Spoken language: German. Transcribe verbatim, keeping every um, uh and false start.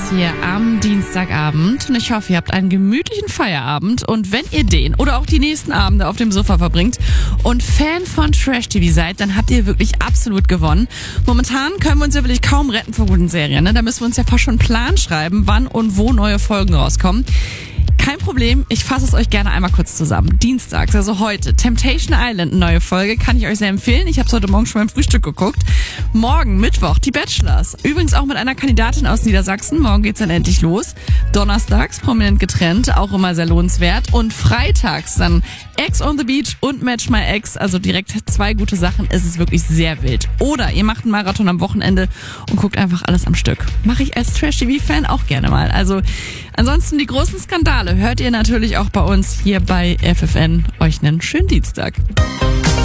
hier am Dienstagabend und ich hoffe, ihr habt einen gemütlichen Feierabend und wenn ihr den oder auch die nächsten Abende auf dem Sofa verbringt und Fan von Trash-T V seid, dann habt ihr wirklich absolut gewonnen. Momentan können wir uns ja wirklich kaum retten vor guten Serien, ne? Da müssen wir uns ja fast schon einen Plan schreiben, wann und wo neue Folgen rauskommen. Kein Problem, ich fasse es euch gerne einmal kurz zusammen. Dienstags, also heute, Temptation Island, neue Folge, kann ich euch sehr empfehlen. Ich habe es heute Morgen schon beim Frühstück geguckt. Morgen, Mittwoch, die Bachelors. Übrigens auch mit einer Kandidatin aus Niedersachsen. Morgen geht's dann endlich los. Donnerstags, prominent getrennt, auch immer sehr lohnenswert. Und freitags dann Ex on the Beach und Match My Ex. Also direkt zwei gute Sachen. Es ist wirklich sehr wild. Oder ihr macht einen Marathon am Wochenende und guckt einfach alles am Stück. Mache ich als Trash-T V-Fan auch gerne mal. Also ansonsten die großen Skandale hört ihr natürlich auch bei uns hier bei F F N. Euch einen schönen Dienstag.